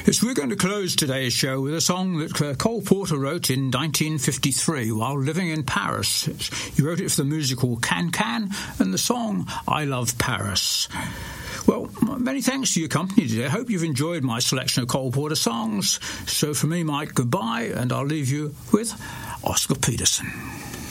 Yes, we're going to close today's show with a song that Cole Porter wrote in 1953 while living in Paris. He wrote it for the musical Can-Can and the song I Love Paris. Well, many thanks for your company today. I hope you've enjoyed my selection of Cole Porter songs. So for me, Mike, goodbye, and I'll leave you with Oscar Peterson.